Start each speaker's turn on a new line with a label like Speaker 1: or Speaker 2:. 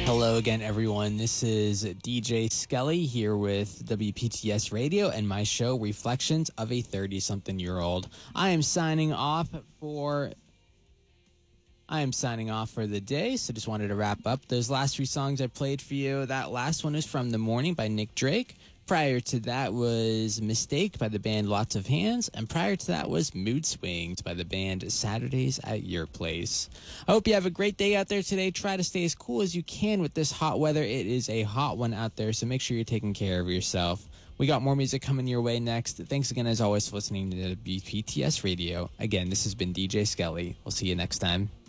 Speaker 1: Hello again, everyone. This is DJ Skelly here with WPTS Radio and my show, Reflections of a 30-something-year-old. I am signing off for the day, so just wanted to wrap up those last three songs I played for you. That last one is From the Morning by Nick Drake. Prior to that was Mistake by the band Lots of Hands, and prior to that was Mood Swings by the band Saturdays at Your Place. I hope you have a great day out there today. Try to stay as cool as you can with this hot weather. It is a hot one out there, so make sure you're taking care of yourself. We got more music coming your way next. Thanks again, as always, for listening to BPTS Radio. Again, this has been DJ Skelly. We'll see you next time.